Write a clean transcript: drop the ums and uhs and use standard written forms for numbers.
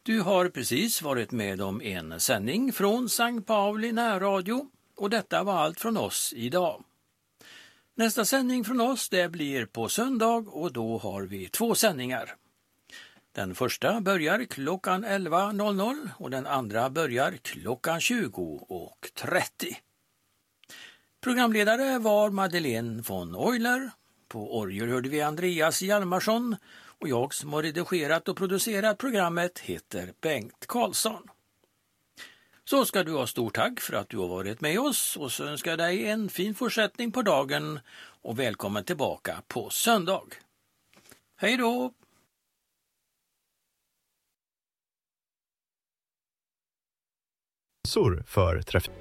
Du har precis varit med om en sändning från Sankt Pauli närradio och detta var allt från oss idag. Nästa sändning från oss det blir på söndag och då har vi 2 sändningar. Den första börjar klockan 11.00 och den andra börjar klockan 20.30. Programledare var Madeleine von Euler. På orgel hörde vi Andreas Hjalmarsson och jag som har redigerat och producerat programmet heter Bengt Karlsson. Så ska du ha stort tack för att du har varit med oss och så önskar jag dig en fin fortsättning på dagen och välkommen tillbaka på söndag. Hej då! För trafik.